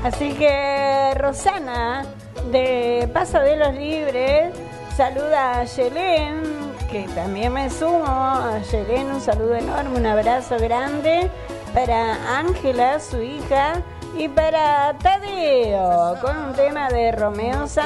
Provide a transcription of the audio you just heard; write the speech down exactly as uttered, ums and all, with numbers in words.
Así que Rosana de Paso de los Libres saluda a Yelén, que también me sumo a Yelén, un saludo enorme, un abrazo grande para Ángela, su hija, y para Tadeo, con un tema de Romeo Santos.